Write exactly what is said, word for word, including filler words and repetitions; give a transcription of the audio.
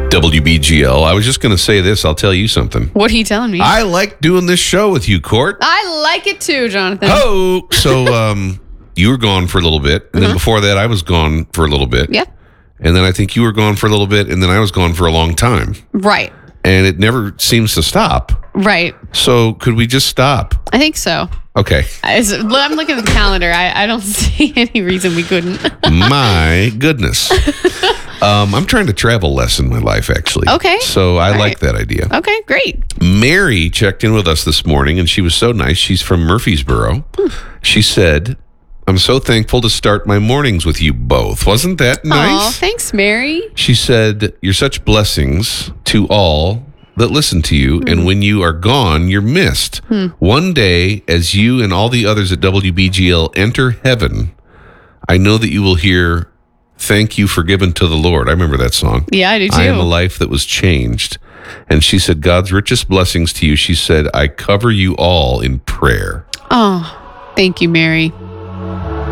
W B G L. I was just going to say this. I'll tell you something. What are you telling me? I like doing this show with you, Court. I like it too, Jonathan. Oh, so um, you were gone for a little bit. And then Uh-huh. before that, I was gone for a little bit. Yeah. And then I think you were gone for a little bit. And then I was gone for a long time. Right. And it never seems to stop. Right. So could we just stop? I think so. Okay. I, so, I'm looking at the calendar. I, I don't see any reason we couldn't. My goodness. Um, I'm trying to travel less in my life, actually. Okay. So I All like right. that idea. Okay, great. Mary checked in with us this morning, and she was so nice. She's from Murfreesboro. Hmm. She said, I'm so thankful to start my mornings with you both. Wasn't that Oh, nice? thanks, Mary. She said, you're such blessings to all that listen to you, and when you are gone, you're missed. Hmm. One day, as you and all the others at W B G L enter heaven, I know that you will hear, thank you for giving to the Lord. I remember that song. Yeah, I do too. I am a life that was changed. And she said, God's richest blessings to you. She said, I cover you all in prayer. Oh, thank you, Mary.